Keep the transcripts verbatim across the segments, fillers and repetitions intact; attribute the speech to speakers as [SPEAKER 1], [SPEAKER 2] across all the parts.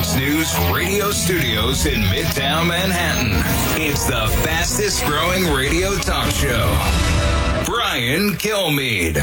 [SPEAKER 1] Fox News radio studios in Midtown Manhattan. It's the fastest growing radio talk show. Brian Kilmeade.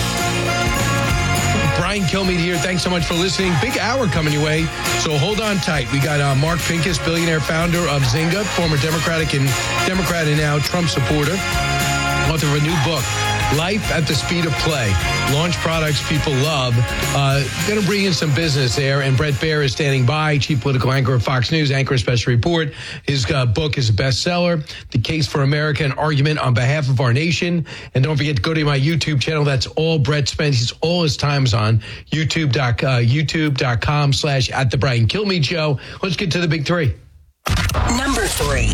[SPEAKER 2] Brian Kilmeade here. Thanks so much for listening. Big hour coming your way, so hold on tight. We got uh, Mark Pincus, billionaire founder of Zynga, former Democratic and Democrat and now Trump supporter, author of a new book, Life at the Speed of Play. Launch products people love. Uh, going to bring in some business there. And Bret Baier is standing by, chief political anchor of Fox News, anchor of Special Report. His uh, book is a bestseller, The Case for America, an argument on behalf of our nation. And don't forget to go to my YouTube channel. That's all Bret spends. He's all his time's on YouTube dot, uh, YouTube.com slash at the Brian Kilmeade Show. Let's get to the big three.
[SPEAKER 3] Number three.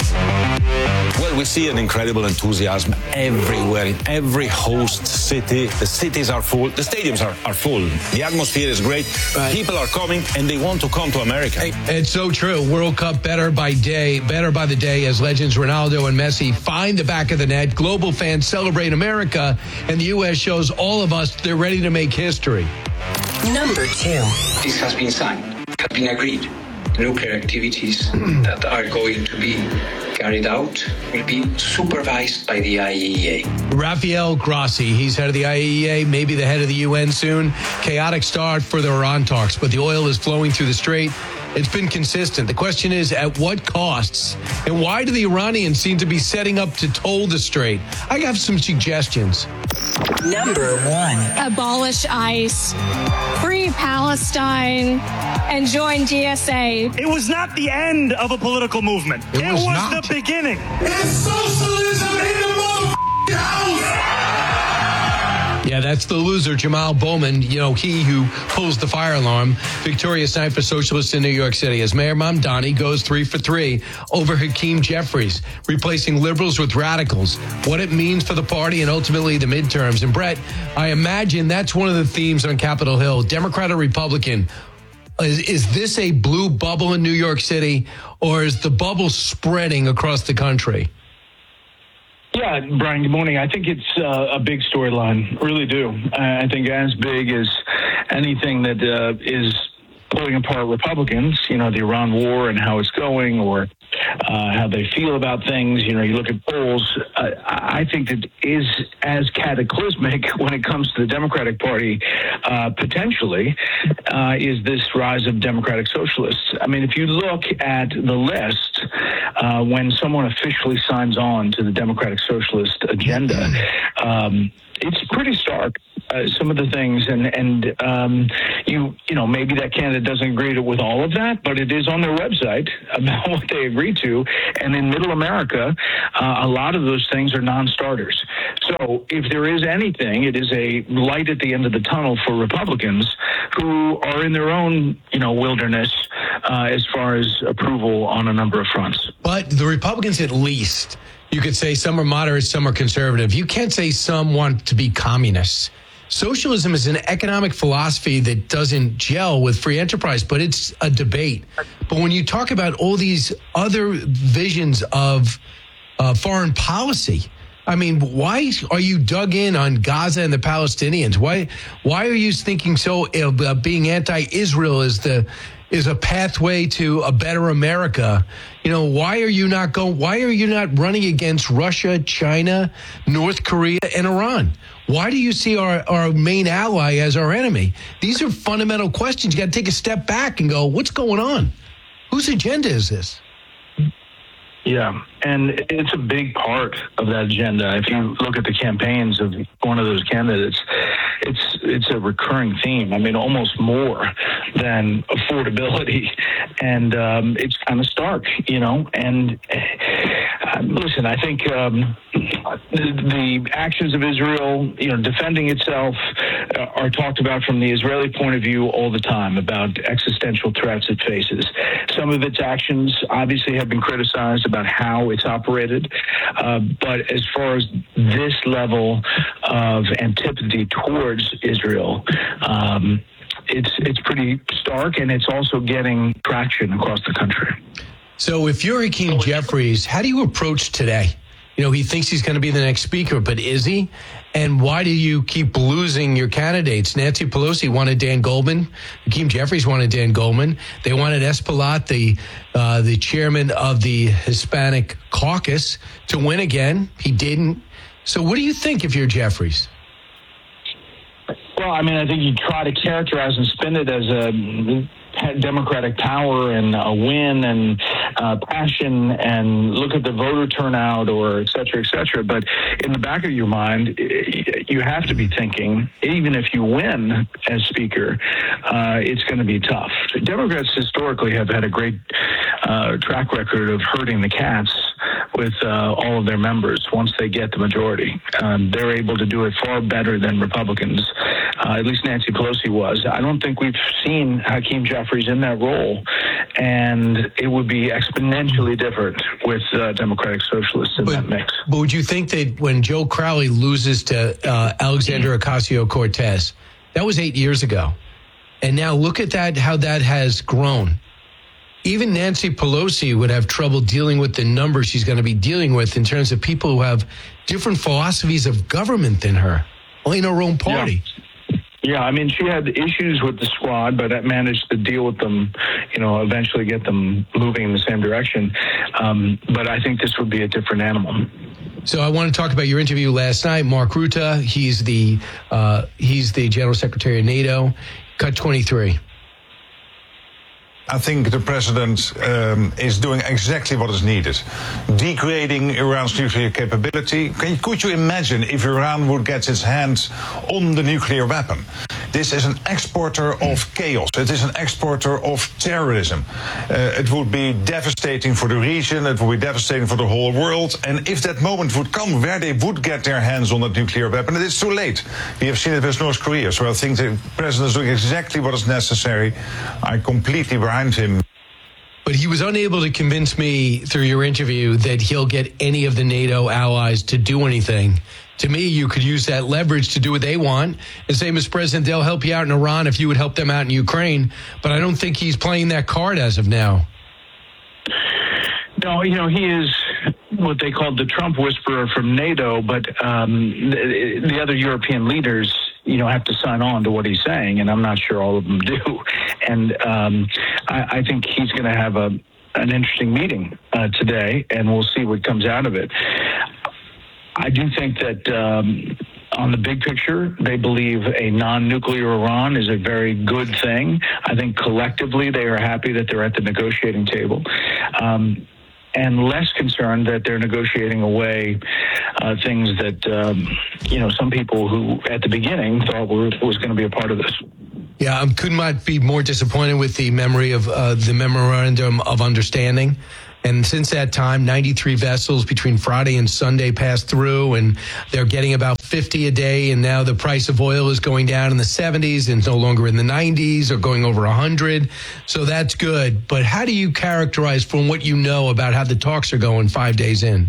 [SPEAKER 4] Well, we see an incredible enthusiasm everywhere, in every host city. The cities are full. The stadiums are, are full. The atmosphere is great. Right. People are coming, and they want to come to America.
[SPEAKER 2] It's so true. World Cup better by day, better by the day as legends Ronaldo and Messi find the back of the net. Global fans celebrate America, and the U S shows all of us they're ready to make history.
[SPEAKER 3] Number two.
[SPEAKER 5] This has been signed, has been agreed. The nuclear activities that are going to be carried out will be supervised by the I A E A.
[SPEAKER 2] Rafael Grossi, he's head of the I A E A, maybe the head of the U N soon. Chaotic start for the Iran talks, but the oil is flowing through the strait. It's been consistent. The question is, at what costs? And why do the Iranians seem to be setting up to toll the strait? I have some suggestions.
[SPEAKER 3] Number one.
[SPEAKER 6] Abolish ICE, free Palestine, and join G S A.
[SPEAKER 7] It was not the end of a political movement.
[SPEAKER 2] It,
[SPEAKER 7] it
[SPEAKER 2] was,
[SPEAKER 7] was
[SPEAKER 2] not.
[SPEAKER 7] the beginning.
[SPEAKER 8] It's socialism in the motherfucking house.
[SPEAKER 2] Yeah, that's the loser, Jamal Bowman. You know, he who pulls the fire alarm. Victorious night for socialists in New York City as Mayor Mamdani goes three for three over Hakeem Jeffries, replacing liberals with radicals, what it means for the party and ultimately the midterms. And Brett, I imagine that's one of the themes on Capitol Hill, Democrat or Republican. Is, is this a blue bubble in New York City, or is the bubble spreading across the country?
[SPEAKER 9] Yeah, Brian, good morning. I think it's uh, a big storyline, really do. I think as big as anything that uh, is pulling apart Republicans, you know, the Iran war and how it's going, or uh, how they feel about things. You know, you look at polls, uh, I think that is as cataclysmic when it comes to the Democratic Party, uh, potentially, uh, is this rise of Democratic Socialists. I mean, if you look at the list, uh, when someone officially signs on to the Democratic Socialist agenda, um, it's pretty stark. Uh, some of the things, and and um, you you know maybe that candidate doesn't agree to, with all of that, but it is on their website about what they agree to. And in Middle America, uh, a lot of those things are non-starters. So if there is anything, it is a light at the end of the tunnel for Republicans who are in their own you know wilderness uh, as far as approval on a number of fronts.
[SPEAKER 2] But the Republicans, at least, you could say some are moderate, some are conservative. You can't say some want to be communists. Socialism is an economic philosophy that doesn't gel with free enterprise, but it's a debate. But when you talk about all these other visions of uh, foreign policy, I mean, why are you dug in on Gaza and the Palestinians? Why why are you thinking so uh, being anti-Israel is the is a pathway to a better America? You know, why are you not going? Why are you not running against Russia, China, North Korea, and Iran? Why do you see our, our main ally as our enemy? These are fundamental questions. You got to take a step back and go, what's going on? Whose agenda is this?
[SPEAKER 9] Yeah, and it's a big part of that agenda. If you look at the campaigns of one of those candidates, it's it's a recurring theme. I mean, almost more than affordability, and um, it's kind of stark, you know. And uh, listen, I think um, the, the actions of Israel, you know, defending itself, uh, are talked about from the Israeli point of view all the time about existential threats it faces. Some of its actions obviously have been criticized about how it's operated, uh, but as far as this level of antipathy towards Israel, um, it's it's pretty stark, and it's also getting traction across the country.
[SPEAKER 2] So if you're Hakeem Jeffries, how do you approach today? You know, he thinks he's going to be the next speaker, but is he? And why do you keep losing your candidates? Nancy Pelosi wanted Dan Goldman. Hakeem Jeffries wanted Dan Goldman. They wanted Espaillat, the uh, the chairman of the Hispanic caucus, to win again. He didn't. So what do you think if you're Jeffries?
[SPEAKER 9] Well, I mean, I think you try to characterize and spin it as a Democratic power and a win and uh, passion and look at the voter turnout or et cetera, et cetera. But in the back of your mind, you have to be thinking, even if you win as Speaker, uh, it's going to be tough. Democrats historically have had a great uh, track record of herding the cats with uh, all of their members once they get the majority. Um, they're able to do it far better than Republicans, uh, at least Nancy Pelosi was. I don't think we've seen Hakeem Jeffries in that role, and it would be exponentially different with uh, Democratic Socialists in
[SPEAKER 2] but,
[SPEAKER 9] that mix.
[SPEAKER 2] But would you think that when Joe Crowley loses to uh, Alexandria Ocasio-Cortez, that was eight years ago, and now look at that, how that has grown. Even Nancy Pelosi would have trouble dealing with the numbers she's going to be dealing with in terms of people who have different philosophies of government than her, only in her own party.
[SPEAKER 9] Yeah. Yeah, I mean, she had issues with the squad, but managed to deal with them, you know, eventually get them moving in the same direction. Um, but I think this would be a different animal.
[SPEAKER 2] So I want to talk about your interview last night. Mark Rutte, he's the uh, he's the General Secretary of NATO. Cut twenty-three.
[SPEAKER 10] I think the president um, is doing exactly what is needed. Degrading Iran's nuclear capability. Can, could you imagine if Iran would get its hands on the nuclear weapon? This is an exporter of chaos. It is an exporter of terrorism. Uh, it would be devastating for the region. It would be devastating for the whole world. And if that moment would come where they would get their hands on that nuclear weapon, it is too late. We have seen it with North Korea. So I think the president is doing exactly what is necessary. I completely behind him.
[SPEAKER 2] But he was unable to convince me through your interview that he'll get any of the NATO allies to do anything. To me, you could use that leverage to do what they want and say, Mister President, they'll help you out in Iran if you would help them out in Ukraine. But I don't think he's playing that card as of now.
[SPEAKER 9] No, you know, he is what they called the Trump whisperer from NATO, but um, the, the other European leaders, you know, have to sign on to what he's saying, and I'm not sure all of them do. And um, I, I think he's going to have a an interesting meeting uh, today, and we'll see what comes out of it. I do think that um, on the big picture, they believe a non-nuclear Iran is a very good thing. I think collectively they are happy that they're at the negotiating table. Um, and less concerned that they're negotiating away uh, things that, um, you know, some people who at the beginning thought were, was going to be a part of this.
[SPEAKER 2] Yeah, I could not be more disappointed with the memory of uh, the Memorandum of Understanding. And since that time, ninety-three vessels between Friday and Sunday passed through, and they're getting about fifty a day. And now the price of oil is going down in the seventies and no longer in the nineties or going over one hundred. So that's good. But how do you characterize from what you know about how the talks are going five days in?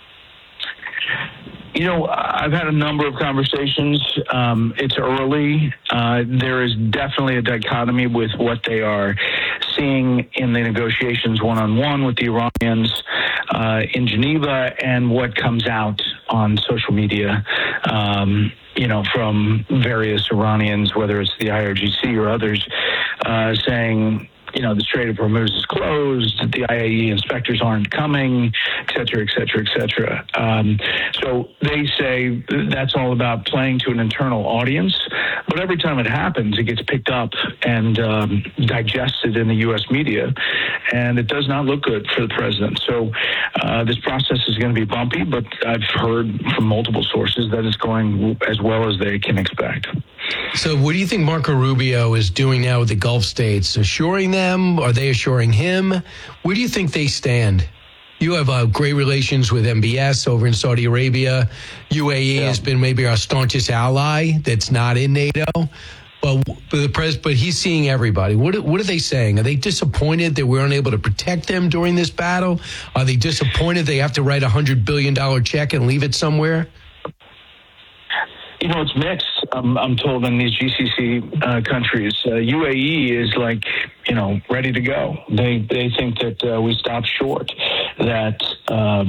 [SPEAKER 9] You know, I've had a number of conversations. Um, it's early. Uh, there is definitely a dichotomy with what they are seeing in the negotiations one-on-one with the Iranians uh, in Geneva and what comes out on social media, um, you know, from various Iranians, whether it's the I R G C or others, uh, saying, you know, the Strait of Hormuz is closed, the I A E inspectors aren't coming, et cetera, et cetera, et cetera. Um, so they say that's all about playing to an internal audience. But every time it happens, it gets picked up and um, digested in the U S media. And it does not look good for the president. So uh, this process is going to be bumpy, but I've heard from multiple sources that it's going as well as they can expect.
[SPEAKER 2] So what do you think Marco Rubio is doing now with the Gulf states? Assuring them? Are they assuring him? Where do you think they stand? You have uh, great relations with M B S over in Saudi Arabia. U A E yeah. has been maybe our staunchest ally that's not in NATO. But, but the pres, but he's seeing everybody. What what are they saying? Are they disappointed that we're unable to protect them during this battle? Are they disappointed they have to write a one hundred billion dollars check and leave it somewhere?
[SPEAKER 9] You know, it's mixed. Um, I'm told in these G C C uh, countries, uh, U A E is like, you know, ready to go. They they think that uh, we stopped short, that um,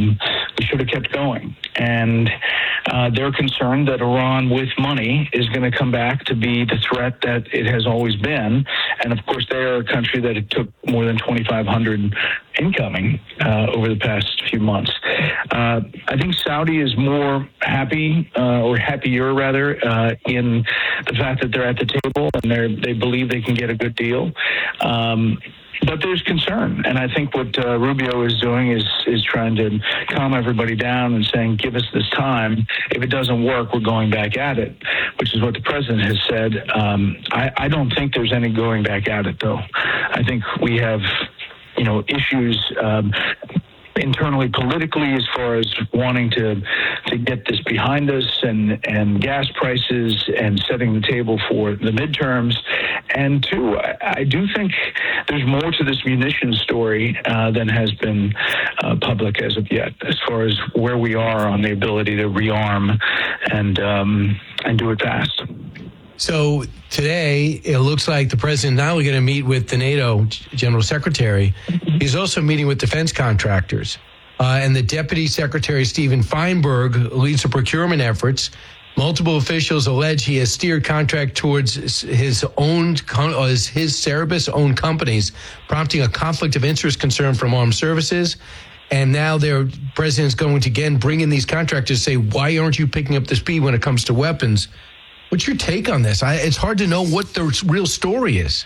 [SPEAKER 9] we should have kept going. And uh, they're concerned that Iran, with money, is going to come back to be the threat that it has always been. And, of course, they are a country that it took more than twenty-five hundred incoming uh, over the past few months. Uh, I think Saudi is more happy, uh, or happier, rather, uh, in the fact that they're at the table and they they believe they can get a good deal. Um, But there's concern, and I think what uh, Rubio is doing is is trying to calm everybody down and saying, give us this time. If it doesn't work, we're going back at it, which is what the president has said. Um, I, I don't think there's any going back at it, though. I think we have, you know, issues um, internally, politically, as far as wanting to to get this behind us, and and gas prices, and setting the table for the midterms. And two, I, I do think there's more to this munitions story uh, than has been uh, public as of yet, as far as where we are on the ability to rearm and um, and do it fast.
[SPEAKER 2] So today, it looks like the president not only going to meet with the NATO General Secretary, he's also meeting with defense contractors. Uh, and the Deputy Secretary, Stephen Feinberg, leads the procurement efforts. Multiple officials allege he has steered contract towards his own, his Cerebus-owned companies, prompting a conflict of interest concern from armed services. And now their president's going to again bring in these contractors to say, why aren't you picking up the speed when it comes to weapons? What's your take on this? I, it's hard to know what the real story is.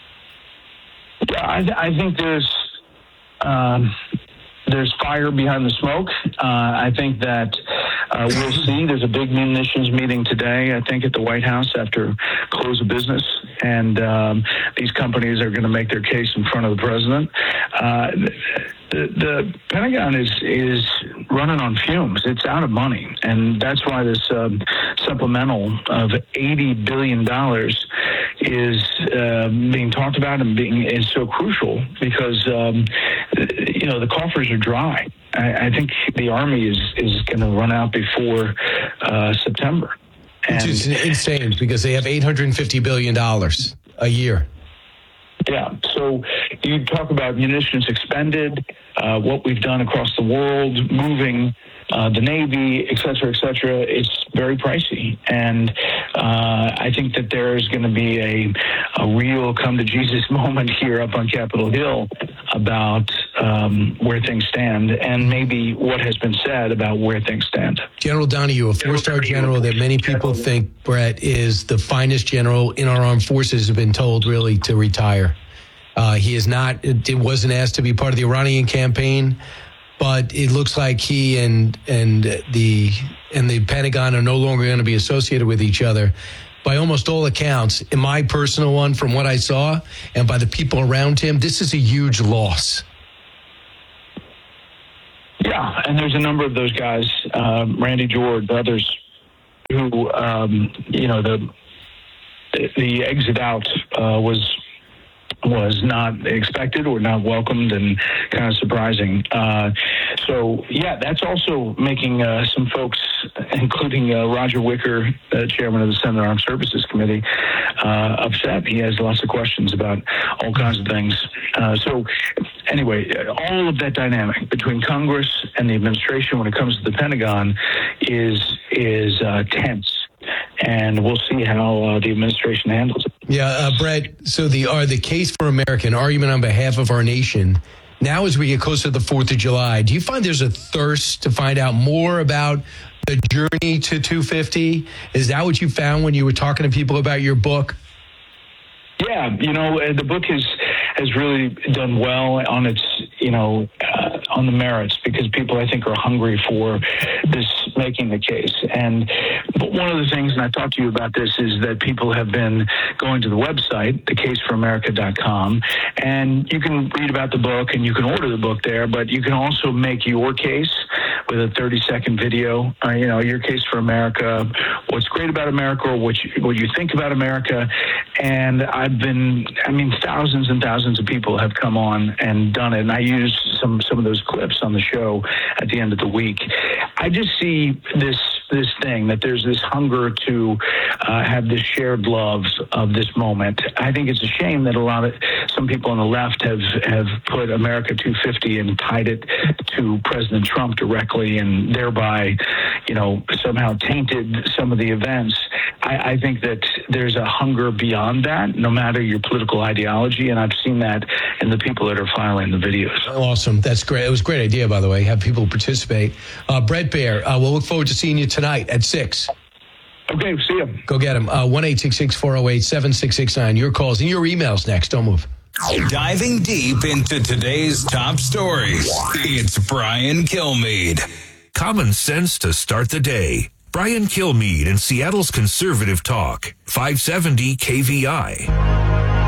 [SPEAKER 9] Yeah, I, I think there's um, there's fire behind the smoke. Uh, I think that uh, we'll see. There's a big munitions meeting today, I think, at the White House after close of business. And um, these companies are going to make their case in front of the president. Uh, the, the Pentagon is is running on fumes. It's out of money. And that's why this um, supplemental of eighty billion dollars is uh, being talked about and being is so crucial because, um, you know, the coffers are dry. I, I think the Army is, is going to run out before uh, September.
[SPEAKER 2] And which is insane because they have eight hundred fifty billion dollars a year.
[SPEAKER 9] Yeah. So you talk about munitions expended, uh, what we've done across the world, moving uh, the Navy, et cetera, et cetera. It's very pricey. And uh, I think that there is going to be a, a real come to Jesus moment here up on Capitol Hill about um, where things stand and maybe what has been said about where things stand.
[SPEAKER 2] General Donahue, a four-star general that many people think, Brett, is the finest general in our armed forces, have been told really to retire. Uh, he is not, it wasn't asked to be part of the Iranian campaign, but it looks like he and and the and the Pentagon are no longer going to be associated with each other. By almost all accounts, in my personal one, from what I saw, and by the people around him, this is a huge loss.
[SPEAKER 9] Yeah, and there's a number of those guys, um, Randy George, others, who, um, you know, the the exit out uh, was was not expected or not welcomed and kind of surprising. Uh, so, yeah, that's also making uh, some folks, including uh, Roger Wicker, uh, chairman of the Senate Armed Services Committee, uh, upset. He has lots of questions about all kinds of things. Uh, so, anyway, all of that dynamic between Congress and the administration when it comes to the Pentagon is is uh, tense. And we'll see how uh, the administration handles it.
[SPEAKER 2] Yeah, uh, Brett, so the uh, the case for America, an argument on behalf of our nation. Now as we get closer to the fourth of July, do you find there's a thirst to find out more about the journey to two fifty? Is that what you found when you were talking to people about your book?
[SPEAKER 9] Yeah, you know, uh, the book has has really done well on its, you know, uh, on the merits because people, I think, are hungry for this making the case. And but one of the things, and I talked to you about this, is that people have been going to the website, the case for america dot com, and you can read about the book and you can order the book there, but you can also make your case with a thirty second video, uh, you know, your case for America, what's great about America, or what you, what you think about America. And I've been, I mean, thousands and thousands of people have come on and done it. And I use some, some of those clips on the show at the end of the week. I just see this, this thing that there's this hunger to uh, have this shared love of this moment. I think it's a shame that a lot of some people on the left have, have put America two fifty and tied it to President Trump directly and thereby, you know, somehow tainted some of the events. I, I think that there's a hunger beyond that, no matter your political ideology, and I've seen that in the people that are filing the videos.
[SPEAKER 2] Awesome. That's great. It was a great idea, by the way, have people participate. Uh, Brett Baer, uh, we'll look forward to seeing you tonight at six.
[SPEAKER 9] Okay, see you.
[SPEAKER 2] Go get him. Uh, one eight six six, four oh eight, seven six six nine. Your calls and your emails next. Don't move.
[SPEAKER 1] Diving deep into today's top stories, it's Brian Kilmeade.
[SPEAKER 11] Common sense to start the day. Brian Kilmeade in Seattle's Conservative Talk, five seventy K V I.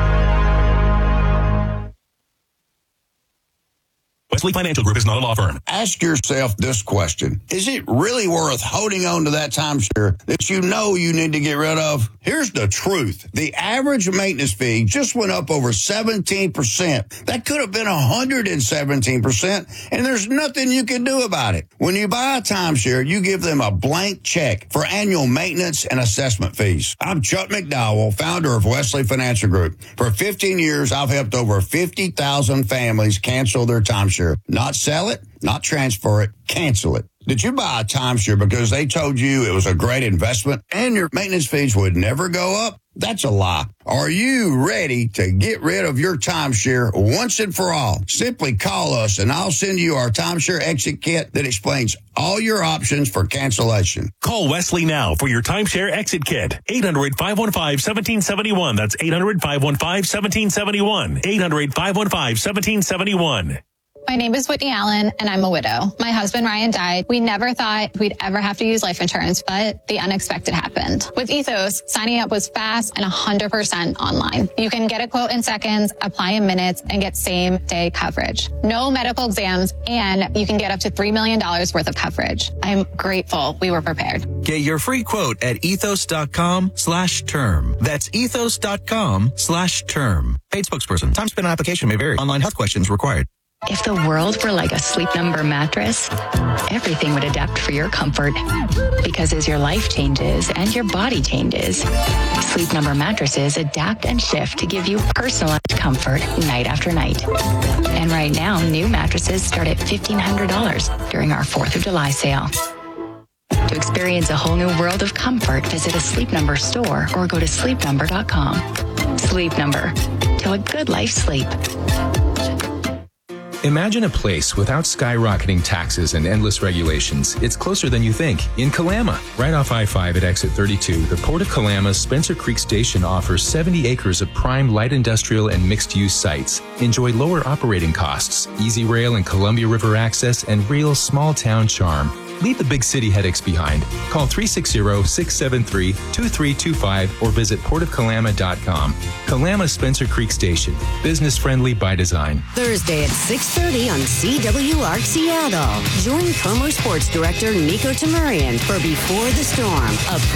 [SPEAKER 12] Wesley Financial Group is not a law firm.
[SPEAKER 13] Ask yourself this question. Is it really worth holding on to that timeshare that you know you need to get rid of? Here's the truth. The average maintenance fee just went up over seventeen percent. That could have been one hundred seventeen percent, and there's nothing you can do about it. When you buy a timeshare, you give them a blank check for annual maintenance and assessment fees. I'm Chuck McDowell, founder of Wesley Financial Group. For fifteen years, I've helped over fifty thousand families cancel their timeshare. Not sell it, not transfer it, cancel it. Did you buy a timeshare because they told you it was a great investment and your maintenance fees would never go up? That's a lie. Are you ready to get rid of your timeshare once and for all? Simply call us and I'll send you our timeshare exit kit that explains all your options for cancellation.
[SPEAKER 12] Call Wesley now for your timeshare exit kit. eight hundred, five one five, one seven seven one. That's eight hundred, five one five, one seven seven one. eight hundred, five one five, one seven seven one.
[SPEAKER 14] My name is Whitney Allen, and I'm a widow. My husband, Ryan, died. We never thought we'd ever have to use life insurance, but the unexpected happened. With Ethos, signing up was fast and one hundred percent online. You can get a quote in seconds, apply in minutes, and get same-day coverage. No medical exams, and you can get up to three million dollars worth of coverage. I'm grateful we were prepared.
[SPEAKER 15] Get your free quote at ethos.com slash term. That's ethos.com slash term. Paid spokesperson. Time spent on application may vary. Online health questions required.
[SPEAKER 16] If the world were like a Sleep Number mattress, everything would adapt for your comfort. Because as your life changes and your body changes, Sleep Number mattresses adapt and shift to give you personalized comfort night after night. And right now, new mattresses start at fifteen hundred dollars during our fourth of July sale. To experience a whole new world of comfort, visit a Sleep Number store or go to sleep number dot com. Sleep Number. Till a good life sleep.
[SPEAKER 17] Imagine a place without skyrocketing taxes and endless regulations. It's closer than you think. In Kalama, right off I five at exit thirty-two, the Port of Kalama's Spencer Creek Station offers seventy acres of prime light industrial and mixed-use sites. Enjoy lower operating costs, easy rail and Columbia River access, and real small-town charm. Leave the big city headaches behind. Call three six zero, six seven three, two three two five or visit port of kalama dot com. Kalama Spencer Creek Station. Business friendly by design.
[SPEAKER 18] Thursday at six thirty on C W R Seattle. Join Comer Sports Director Nico Tamurian for Before the Storm, a